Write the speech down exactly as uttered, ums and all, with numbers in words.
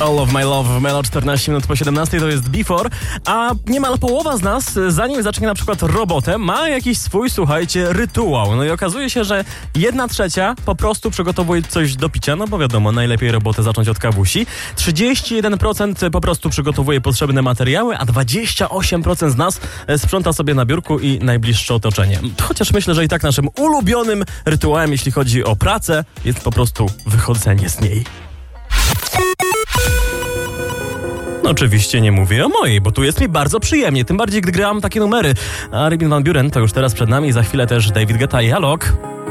All of my love w Melo czternaście minut po siedemnastej to jest Before, a niemal połowa z nas, zanim zacznie na przykład robotę, ma jakiś swój, słuchajcie, rytuał. No i okazuje się, że jedna trzecia po prostu przygotowuje coś do picia, no bo wiadomo, najlepiej robotę zacząć od kawusi. trzydzieści jeden procent po prostu przygotowuje potrzebne materiały, a dwadzieścia osiem procent z nas sprząta sobie na biurku i najbliższe otoczenie. Chociaż myślę, że i tak naszym ulubionym rytuałem, jeśli chodzi o pracę, jest po prostu wychodzenie z niej. No oczywiście nie mówię o mojej, bo tu jest mi bardzo przyjemnie, tym bardziej gdy gram takie numery. A Armin van Buuren to już teraz przed nami, za chwilę też David Guetta i Alok.